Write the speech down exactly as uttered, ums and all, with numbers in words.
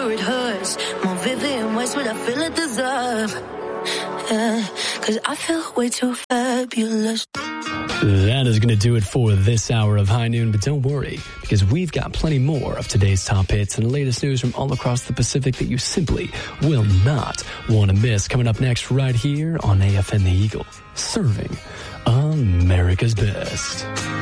It hurts more vivid in ways what I feel it deserve. Yeah, cause I feel way too fabulous. That is going to do it for this hour of High Noon, but don't worry, because we've got plenty more of today's top hits and the latest news from all across the Pacific that you simply will not want to miss. Coming up next right here on A F N The Eagle, serving America's best.